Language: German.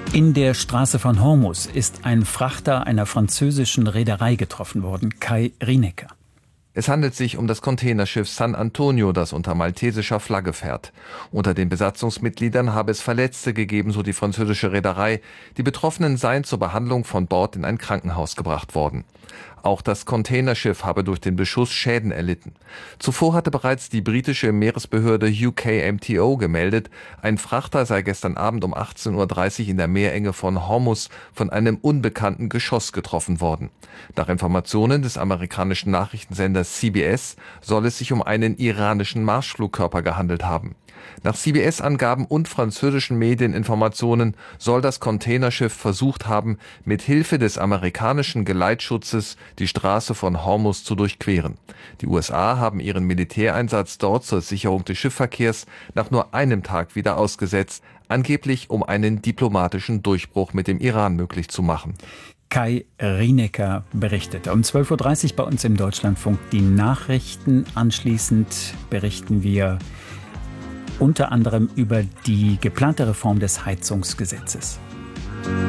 In der Straße von Hormuz ist ein Frachter einer französischen Reederei getroffen worden. Kai Rinecker. Es handelt sich um das Containerschiff San Antonio, das unter maltesischer Flagge fährt. Unter den Besatzungsmitgliedern habe es Verletzte gegeben, so die französische Reederei. Die Betroffenen seien zur Behandlung von Bord in ein Krankenhaus gebracht worden. Auch das Containerschiff habe durch den Beschuss Schäden erlitten. Zuvor hatte bereits die britische Meeresbehörde UKMTO gemeldet, ein Frachter sei gestern Abend um 18:30 Uhr in der Meerenge von Hormuz von einem unbekannten Geschoss getroffen worden. Nach Informationen des amerikanischen Nachrichtensenders CBS soll es sich um einen iranischen Marschflugkörper gehandelt haben. Nach CBS-Angaben und französischen Medieninformationen soll das Containerschiff versucht haben, mit Hilfe des amerikanischen Geleitschutzes die Straße von Hormuz zu durchqueren. Die USA haben ihren Militäreinsatz dort zur Sicherung des Schiffsverkehrs nach nur einem Tag wieder ausgesetzt, angeblich um einen diplomatischen Durchbruch mit dem Iran möglich zu machen. Kai Rinecker berichtete. Um 12:30 Uhr bei uns im Deutschlandfunk die Nachrichten. Anschließend berichten wir unter anderem über die geplante Reform des Heizungsgesetzes.